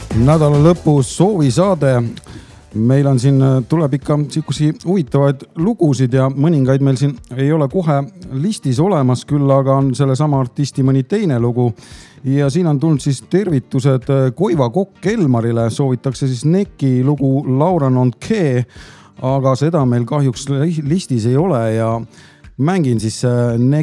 Nädala lõpu soovisaade. Meil on siin tuleb ikka sikusi huvitavaid lugusid ja mõningaid meil siin ei ole kohe listis olemas, küll aga on selle sama artisti mõni teine lugu. Ja siin on tulnud siis tervitused Koiva Kokk Elmarile, soovitakse siis Neki lugu Laura Nonke, aga seda meil kahjuks listis ei ole ja mängin siis Neki